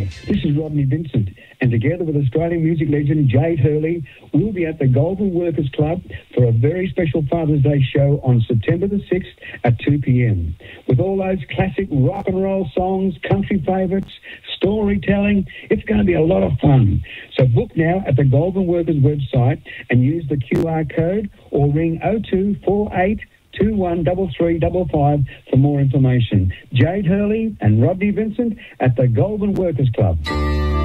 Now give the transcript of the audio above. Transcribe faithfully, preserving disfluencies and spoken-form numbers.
Hi, this is Rodney Vincent, and together with Australian music legend Jade Hurley, we'll be at the Goulburn Workers Club for a very special Father's Day show on September the sixth at two p m. With all those classic rock and roll songs, country favourites, storytelling, it's going to be a lot of fun. So book now at the Goulburn Workers website and use the Q R code or ring oh two four eight two one three three five five for more information. Jade Hurley and Rodney Vincent at the Goulburn Workers Club.